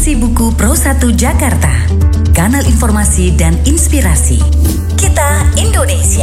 Resensi buku Pro1 Jakarta, kanal informasi dan inspirasi. Kita Indonesia.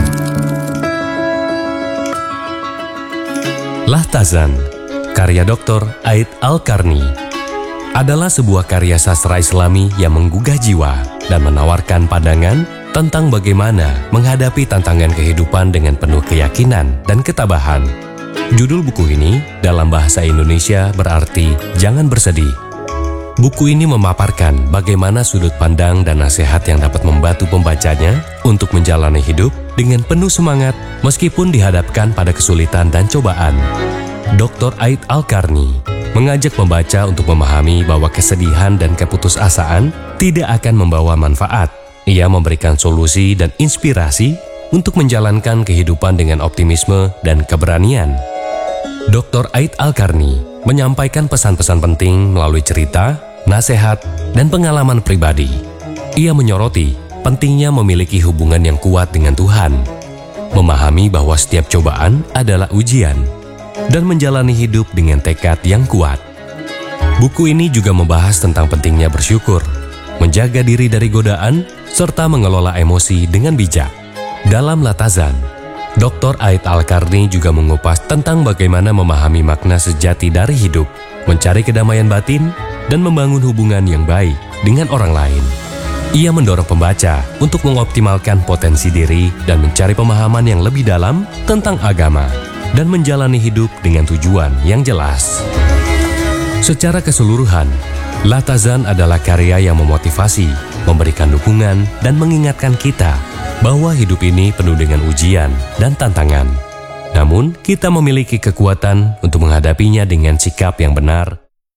Lahtazan, karya Dr. Aid Al-Qarni, adalah sebuah karya sastra Islami yang menggugah jiwa dan menawarkan pandangan tentang bagaimana menghadapi tantangan kehidupan dengan penuh keyakinan dan ketabahan. Judul buku ini dalam bahasa Indonesia berarti "Jangan Bersedih". Buku ini memaparkan bagaimana sudut pandang dan nasihat yang dapat membantu pembacanya untuk menjalani hidup dengan penuh semangat meskipun dihadapkan pada kesulitan dan cobaan. Dr. Aid Al-Qarni mengajak pembaca untuk memahami bahwa kesedihan dan keputusasaan tidak akan membawa manfaat. Ia memberikan solusi dan inspirasi untuk menjalankan kehidupan dengan optimisme dan keberanian. Dr. Aid Al-Qarni menyampaikan pesan-pesan penting melalui cerita, nasihat, dan pengalaman pribadi. Ia menyoroti pentingnya memiliki hubungan yang kuat dengan Tuhan, memahami bahwa setiap cobaan adalah ujian, dan menjalani hidup dengan tekad yang kuat. Buku ini juga membahas tentang pentingnya bersyukur, menjaga diri dari godaan, serta mengelola emosi dengan bijak. Dalam Lahtazan, Dr. Aid Al-Qarni juga mengupas tentang bagaimana memahami makna sejati dari hidup, mencari kedamaian batin, dan membangun hubungan yang baik dengan orang lain. Ia mendorong pembaca untuk mengoptimalkan potensi diri dan mencari pemahaman yang lebih dalam tentang agama dan menjalani hidup dengan tujuan yang jelas. Secara keseluruhan, Lahtazan adalah karya yang memotivasi, memberikan dukungan, dan mengingatkan kita bahwa hidup ini penuh dengan ujian dan tantangan. Namun, kita memiliki kekuatan untuk menghadapinya dengan sikap yang benar.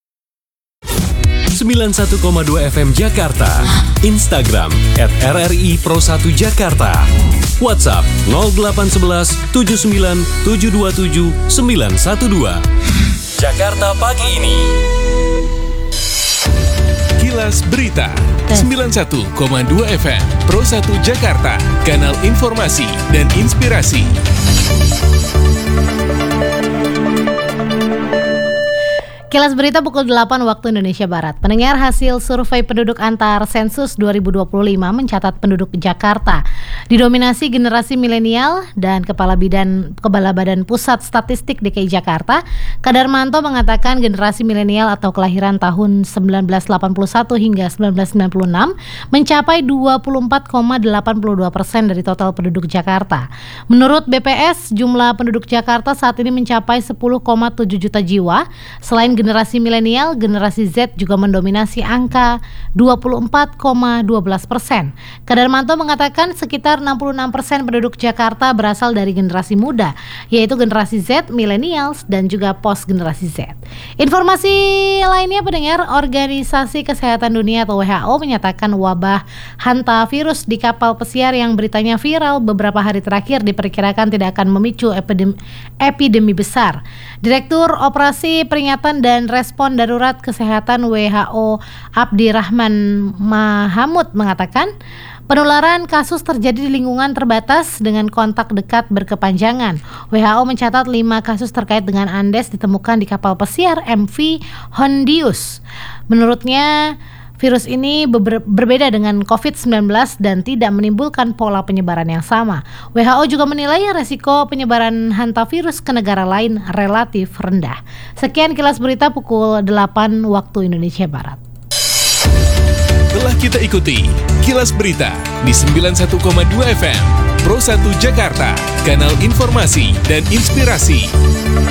91,2 FM Jakarta, Instagram @RRI Pro1 Jakarta, WhatsApp 0811 79 727 912. Jakarta pagi ini. Kilas Berita 91,2 FM Pro1 Jakarta, kanal informasi dan inspirasi. Kilas Berita pukul 8 waktu Indonesia Barat. Pendengar, hasil survei penduduk antar sensus 2025 mencatat penduduk Jakarta didominasi generasi milenial dan Kepala Badan Pusat Statistik DKI Jakarta, Kadarmanto, mengatakan generasi milenial atau kelahiran tahun 1981 hingga 1996 mencapai 24,82% dari total penduduk Jakarta. Menurut BPS, jumlah penduduk Jakarta saat ini mencapai 10,7 juta jiwa. Selain generasi milenial, generasi Z juga mendominasi angka 24,12%. Kadarmanto mengatakan sekitar 66% penduduk Jakarta berasal dari generasi muda, yaitu generasi Z, millennials, dan juga post generasi Z. Informasi lainnya, pendengar, Organisasi Kesehatan Dunia atau WHO menyatakan wabah hantavirus di kapal pesiar yang beritanya viral beberapa hari terakhir diperkirakan tidak akan memicu epidemi besar. Direktur Operasi Peringatan dan Respon Darurat Kesehatan WHO Abdirrahman Mahamud mengatakan penularan kasus terjadi di lingkungan terbatas dengan kontak dekat berkepanjangan. WHO mencatat 5 kasus terkait dengan Andes ditemukan di kapal pesiar MV Hondius. Menurutnya, virus ini berbeda dengan COVID-19 dan tidak menimbulkan pola penyebaran yang sama. WHO juga menilai resiko penyebaran hantavirus ke negara lain relatif rendah. Sekian Kilas Berita pukul 8 waktu Indonesia Barat. Telah kita ikuti Kilas Berita di 91,2 FM Pro1 Jakarta, kanal informasi dan inspirasi.